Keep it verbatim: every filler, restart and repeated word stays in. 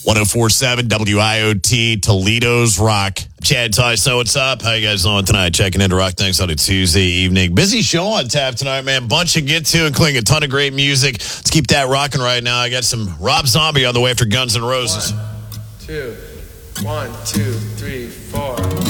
one oh four point seven W I O T, Toledo's Rock. Chad Ty, so what's up? How you guys doing tonight? Checking into Rock Thanks on a Tuesday evening. Busy show on tap tonight, man. Bunch to get to, including a ton of great music. Let's keep that rocking right now. I got some Rob Zombie on the way after Guns N' Roses. One, two, one, two, three, four.